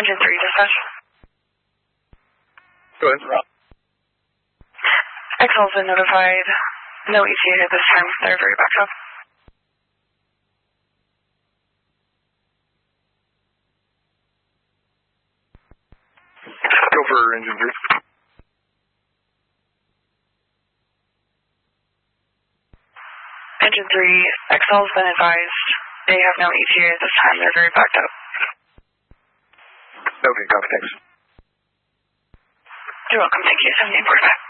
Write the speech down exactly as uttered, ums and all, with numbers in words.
Engine three, dispatch. Go ahead. X L's been notified. No E T A at this time. They're very backed up. Go for engine three. Engine three, X L's been advised. They have no E T A at this time. They're very backed up. Okay, copy, thanks. You're welcome. Thank you. seventeen forty-five.